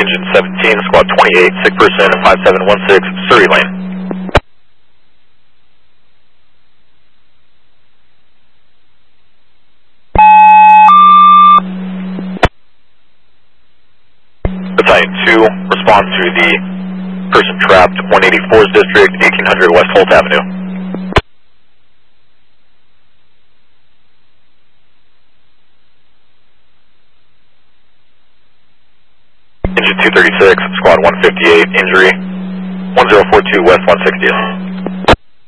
Engine 17, Squad 28, sick person 5716, Surrey Lane. Battalion 2, respond to the person trapped, 184th District, 1800 West Holt Avenue. Engine 236, Squad 158, injury, 1042 West 160th.